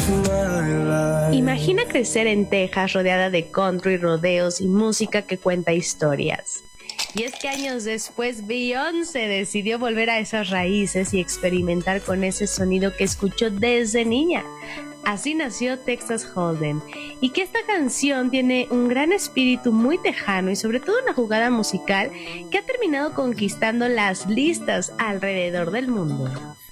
Imagina crecer en Texas rodeada de country, rodeos y música que cuenta historias. Y es que años después Beyoncé decidió volver a esas raíces y experimentar con ese sonido que escuchó desde niña. Así nació Texas Hold'em, y que esta canción tiene un gran espíritu muy tejano y sobre todo una jugada musical que ha terminado conquistando las listas alrededor del mundo.